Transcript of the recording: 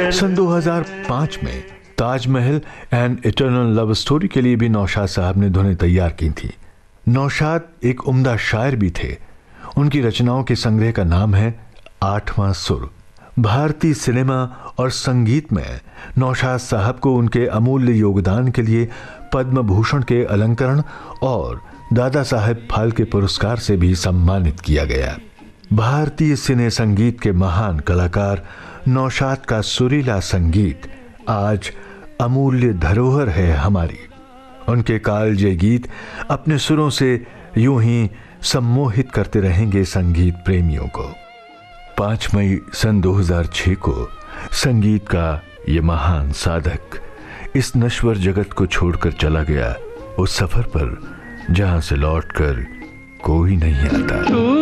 सन 2005 में Taj Mahal and eternal love story के लिए भी नौशाद साहब ने धुनें तैयार की थी। नौशाद एक उम्दा शायर भी थे। उनकी रचनाओं के संग्रह का नाम है आठवां सुर। भारतीय सिनेमा और संगीत में नौशाद साहब को उनके अमूल्य योगदान के लिए पद्म भूषण के अलंकरण और दादा साहेब फाल्के पुरस्कार से भी सम्मानित किया गया। भारतीय सिने संगीत के महान कलाकार नौशाद का सुरीला संगीत आज अमूल्य धरोहर है हमारी। उनके कालजे गीत अपने सुरों से यूं ही सम्मोहित करते रहेंगे संगीत प्रेमियों को। 5 मई सन 2006 को संगीत का ये महान साधक इस नश्वर जगत को छोड़कर चला गया, उस सफर पर जहां से लौटकर कोई नहीं आता।